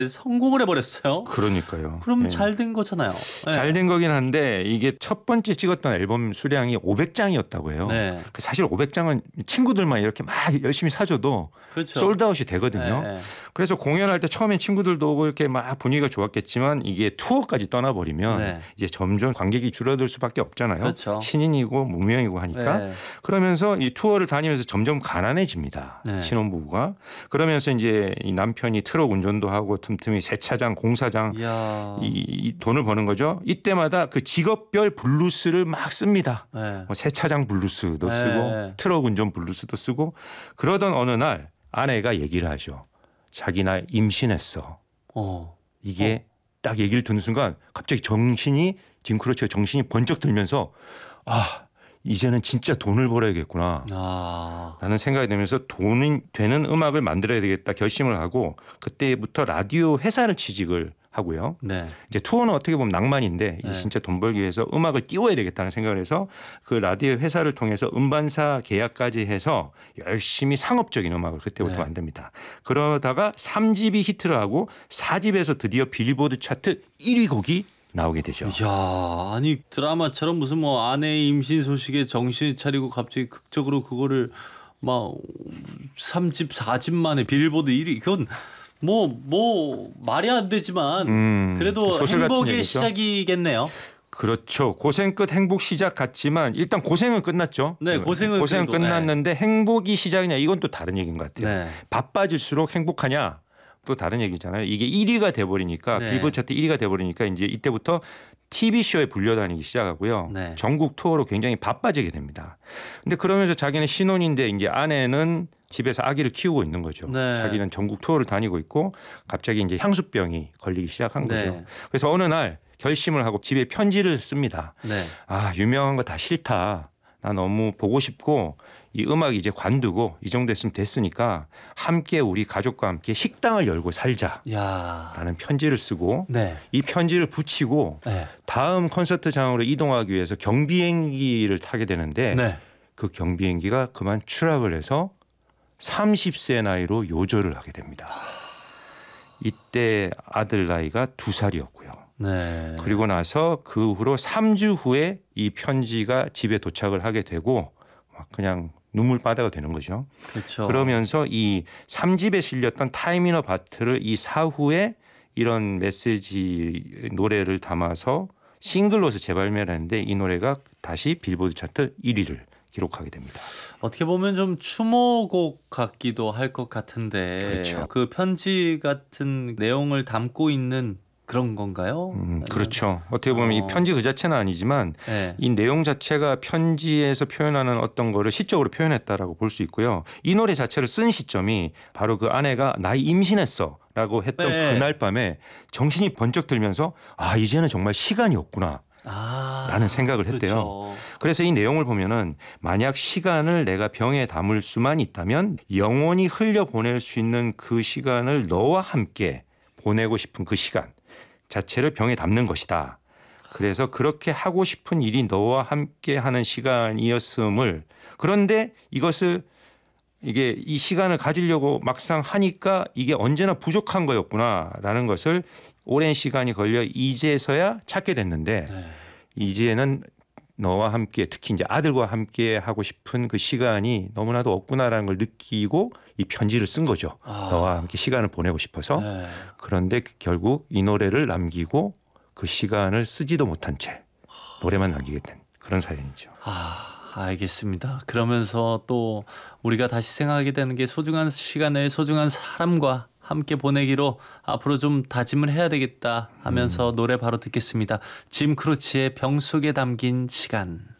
성공을 해버렸어요. 그러니까요. 그럼 예. 잘 된 거잖아요. 네. 잘 된 거긴 한데 이게 첫 번째 찍었던 앨범 수량이 500장이었다고 해요. 네. 사실 500장은 친구들만 이렇게 막 열심히 사줘도 그렇죠. 솔드아웃이 되거든요. 네. 그래서 공연할 때 처음엔 친구들도 오고 이렇게 막 분위기가 좋았겠지만 이게 투어까지 떠나버리면 네. 이제 점점 관객이 줄어들 수밖에 없잖아요. 그렇죠. 신인이고 무명이고 하니까. 네. 그러면서 이 투어를 다니면서 점점 가난해집니다. 네. 신혼부부가. 그러면서 이제 이 남편이 트럭 운전도 하고 틈틈이 세차장, 공사장 이야. 이 돈을 버는 거죠. 이때마다 그 직업별 블루스를 막 씁니다. 네. 뭐 세차장 블루스도 네. 쓰고 트럭 운전 블루스도 쓰고 그러던 어느 날 아내가 얘기를 하죠. 자기 나 임신했어. 이게 딱 얘기를 듣는 순간 갑자기 정신이 지금 그렇죠. 정신이 번쩍 들면서 아 이제는 진짜 돈을 벌어야겠구나. 라는 생각이 들면서 돈이 되는 음악을 만들어야 되겠다 결심을 하고 그때부터 라디오 회사를 취직을 하고요. 네. 이제 투어는 어떻게 보면 낭만인데 이제 네. 진짜 돈 벌기 위해서 음악을 띄워야 되겠다는 생각을 해서 그 라디오 회사를 통해서 음반사 계약까지 해서 열심히 상업적인 음악을 그때부터 네. 만듭니다. 그러다가 3집이 히트를 하고 4집에서 드디어 빌보드 차트 1위 곡이 나오게 되죠. 이야, 아니 드라마처럼 무슨 뭐 아내의 임신 소식에 정신을 차리고 갑자기 극적으로 그거를 막 3집 4집 만에 빌보드 1위 그건 뭐 말이 안 되지만 그래도 소설 같은 행복의 얘기죠. 시작이겠네요. 그렇죠. 고생 끝 행복 시작 같지만 일단 고생은 끝났죠. 네, 고생은 그래도, 끝났는데 행복이 시작이냐 이건 또 다른 얘기인 것 같아요. 네. 바빠질수록 행복하냐 또 다른 얘기잖아요. 이게 1위가 돼버리니까 네. 빌보드 차트 1위가 돼버리니까 이제 이때부터 TV쇼에 불려다니기 시작하고요. 네. 전국 투어로 굉장히 바빠지게 됩니다. 근데 그러면서 자기는 신혼인데 이제 아내는 집에서 아기를 키우고 있는 거죠. 네. 자기는 전국 투어를 다니고 있고 갑자기 이제 향수병이 걸리기 시작한 네. 거죠. 그래서 어느 날 결심을 하고 집에 편지를 씁니다. 네. 아 유명한 거 다 싫다. 나 너무 보고 싶고 이 음악 이제 관두고 이 정도 했으면 됐으니까 함께 우리 가족과 함께 식당을 열고 살자라는 야. 편지를 쓰고 네. 이 편지를 붙이고 네. 다음 콘서트장으로 이동하기 위해서 경비행기를 타게 되는데 네. 그 경비행기가 그만 추락을 해서 30세 나이로 요절을 하게 됩니다. 이때 아들 나이가 2살이었고요. 네. 그리고 나서 그 후로 3주 후에 이 편지가 집에 도착을 하게 되고 막 그냥 눈물바다가 되는 거죠. 그렇죠. 그러면서 이 3집에 실렸던 타임 이너 바트를 이 사후에 이런 메시지 노래를 담아서 싱글로서 재발매를 했는데 이 노래가 다시 빌보드 차트 1위를 기록하게 됩니다. 어떻게 보면 좀 추모곡 같기도 할 것 같은데 그렇죠. 그 편지 같은 내용을 담고 있는 그런 건가요? 그렇죠. 어떻게 보면 이 편지 그 자체는 아니지만 네. 이 내용 자체가 편지에서 표현하는 어떤 거를 시적으로 표현했다라고 볼 수 있고요. 이 노래 자체를 쓴 시점이 바로 그 아내가 나 임신했어 라고 했던 네. 그날 밤에 정신이 번쩍 들면서 아 이제는 정말 시간이 없구나 라는 생각을 했대요. 그렇죠. 그래서 이 내용을 보면은 만약 시간을 내가 병에 담을 수만 있다면 영원히 흘려보낼 수 있는 그 시간을 너와 함께 보내고 싶은 그 시간 자체를 병에 담는 것이다. 그래서 그렇게 하고 싶은 일이 너와 함께 하는 시간이었음을 그런데 이것을 이게 이 시간을 가지려고 막상 하니까 이게 언제나 부족한 거였구나라는 것을 오랜 시간이 걸려 이제서야 찾게 됐는데 네. 이제는 너와 함께 특히 이제 아들과 함께 하고 싶은 그 시간이 너무나도 없구나라는 걸 느끼고 이 편지를 쓴 거죠. 너와 함께 시간을 보내고 싶어서. 네. 그런데 결국 이 노래를 남기고 그 시간을 쓰지도 못한 채 노래만 남기게 된 그런 사연이죠. 알겠습니다. 그러면서 또 우리가 다시 생각하게 되는 게 소중한 시간을 소중한 사람과 함께 보내기로 앞으로 좀 다짐을 해야 되겠다 하면서 노래 바로 듣겠습니다. 짐 크루치의 병 속에 담긴 시간.